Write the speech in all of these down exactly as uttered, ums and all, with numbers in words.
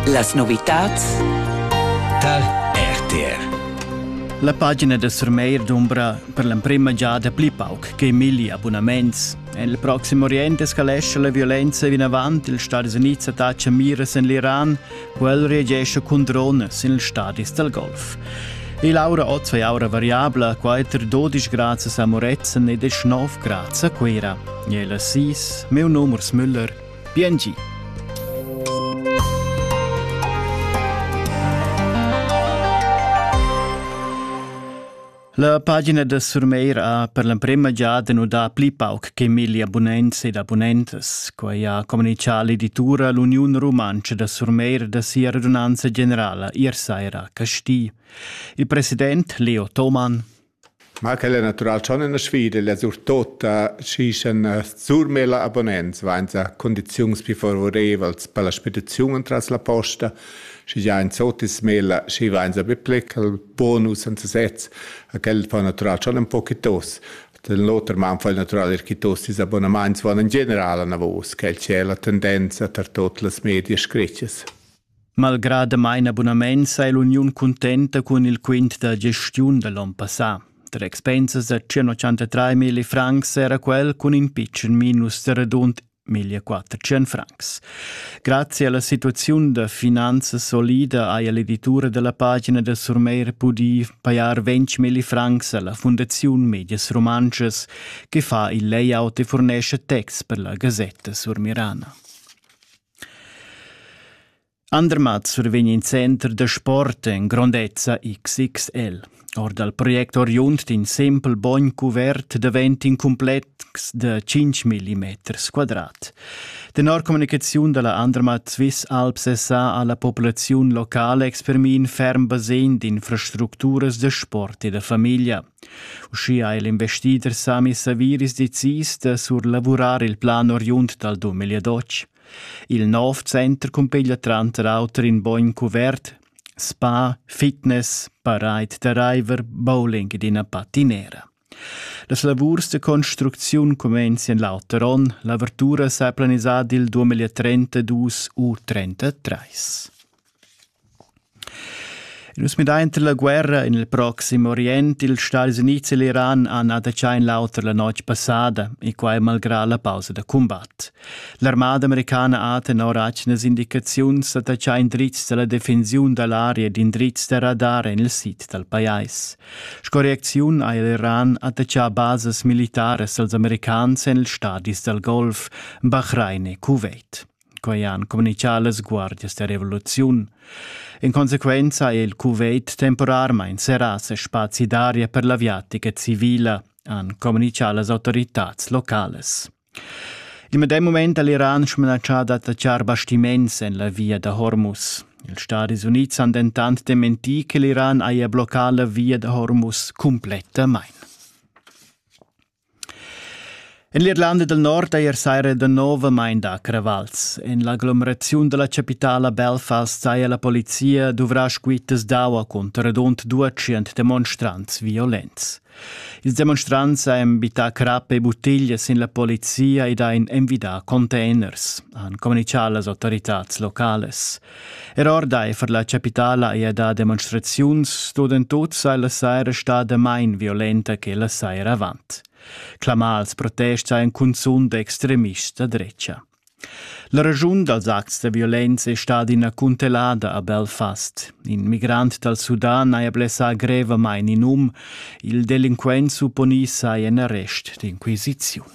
Las novitats tal R T R. La pagina de Surmeir d'Umbra per l'emprema giada pli pauc che mille abbonaments. Nel prossimo Oriente scalesce la violenza in avanti, il Stati Uniti attacca miras in l'Iran, quel reagisce con drones in stadi del Golf. E l'aura ha zwei aura variabile, quater dodici gradi a Moretzen e diciannove gradi a Quera. E la sis, meu numero Müller, P N G. La pagina de Surmeir ha per l'emprema giada non dà pli pauc che mille abbonents ed abbonentes, quai ha comunicato l'editura l'Unione Romancia de Surmeir da sia radunanza generale iersaira a Casti. Il presidente Leo Thoman. Ma che è naturale c'è una sfida, le surtot ci sono surmela abbonents, vanza condizioni più favorevoli per la spedizione tra la posta. Si già in sotis mela, si vanza beplic il bonus in setz, a quel fa naturale c'è un po' chitos. Den l'altro man fa naturale il chitos dis abbonaments vanno in generale a vos, che c'è la tendenza per tutte le medie scricces. Malgrado mein abbonaments è l'Unione contenta con il quint da gestione dell'anno passato. Der expenses da centocinquantatré mila francs era quel con un piccolo minus da radund millequattrocento francs. Grazie alla situazione di finanza solida e all'editura della pagina del Surmeir pudi pagare venti mila francs alla Fondazione Medias Romances che fa il layout e fornisce text per la Gazzetta Surmirana. Andermatt survegna in centro de sport in grandezza X X L. Or dal progetto Orient in semple bogn cuvert davent in complex de cinque millimetri quadrat. De nor comunicazione della Andermatt Swiss Alps S A alla popolazione locale expermin ferm basen di infrastrutturas de sport e de famiglia. Usci ha l'investiter Sami Saviris decis de surlavorare il plan Orient dal duemiladodici. Il nuovo centro compiglia trenta autor in bogn cuvert, spa, fitness, parade de river, bowling ed una patinera. Les lavurs de construcziun comenzian l'auteron, l'apertura s'ha planisat il duemilatrentadue u trentatré. Nus mediante la guerra in il Prossimo Oriente, il Stati Uniti e l'Iran hanno attaccato in l'auter la notte passata, e qua malgrado la pausa de combat. L'armata americana ha tenor accinas indicazioni attaccato in dritts della difensione dell'area ed in dritts del radar nel sito del paese. Scorreazione ha l'Iran attaccato bases militari als americani nel stati del Golf, Bahrain e Kuwait. Quai han comunicato le guardias della rivoluzione. In conseguenza il Kuwait temporarmente serrasse spazi d'aria per l'aviatica civile, han comunicato le autorità locali. In medesimo momento l'Iran smenaccia ad attacciare bastimenti in la via da Hormuz. Gli Stati Uniti hanno tentato di mentire che l'Iran abbia bloccato la via da Hormuz completamente. In l'Irlanda del Nord è ieri da nove main da cravals. In l'agglomerazione della capitale Belfast sai la polizia dovrà squittas d'aua contro rund duecento demonstranti violenti. I demonstranti hanno bitato crappe e bottiglie in la polizia ed hanno inviato containers, hanno comunicato le autorità locali. E ora per la capitale e da dimostrazioni dove tutti la sera stata main violenta che la sera avanti. Clamals protesti a un consum de extremista dreccia. La ragione dels acts de violenza è stata una contelada a Belfast. Un migrante dal Sudan ha blessato gravemente in um, il delinquente supponisse un arresto d'inquisizione.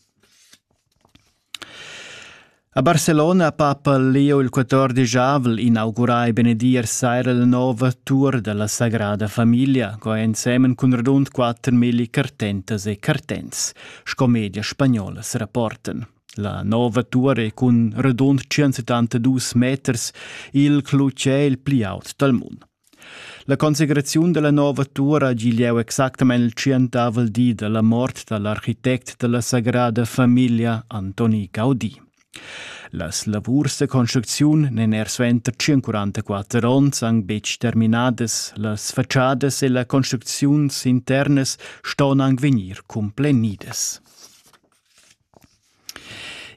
A Barcelona, Papa Leo il quattordici avril inaugurò e benedì sera la nuova tour della Sagrada Famiglia, che insieme con rund quattromila cartentas e cartens, scommedia spagnola si rapportano. La nuova tour è con rund centosettantadue metri il clucel più alto del mondo. La consacrazione della nuova tour ha gigliato esattamente il centavol di della morte dell'architetto della Sagrada Famiglia, Antoni Gaudí. Las lavurs de construcziun nen er suenter cinquantaquattro ons ang bec terminades, las fachadas e la construcziuns internas ston ang venir complenides.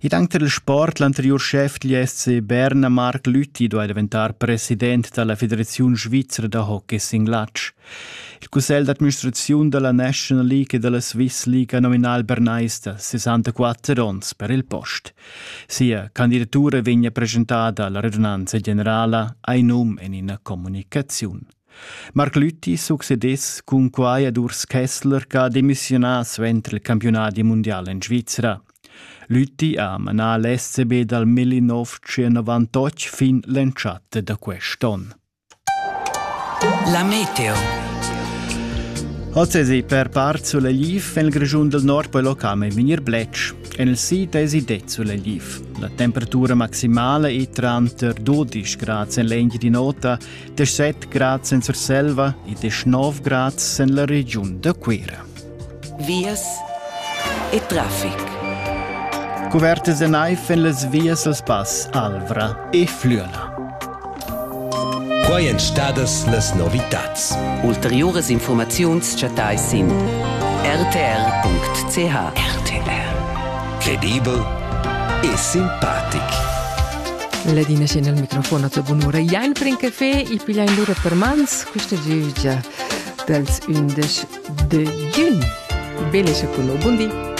E anche del sport, l'anterior chef degli S C Berna, Marc Lüthi, doveva diventare presidente della Federazione Svizzera de Hockey Singlatsch. Il Consiglio d'amministrazione della National League e della Swiss League ha nominato Bernais da sessantaquattro anni per il posto. Sia candidatura viene presentata alla radunanza generale ai nome e in comunicazione. Marc Lüthi succedesse con quai ad Urs Kessler che ha dimissionato entro il campionato mondiale in Svizzera. Lüthi ha menato l'S C B dal millenovecentonovantotto fin l'enciata da quest'anno. La meteo. Oggi per parte sulle Liv, nel Grigiun del Nord poi locame venir bletch, e nel Sud è sidet sulle Liv. La temperatura maximale è trentadue gradi in legno di nota, diciassette gradi in Surselva e diciannove gradi nella regione de Quera. Vias e traffic. Covertes de naif en les vias als Pass Alvra e Flüela. Quai en stadas las novitats. Ulteriores informaziuns chatai sin r t r punct c h. R T R. Credibel e simpatic. Ledina scena al microfono a buon'ora. Jain per un caffè, il pigliain l'ora per mans, questa giugia dels undici de giugno. Bene, con buon dì.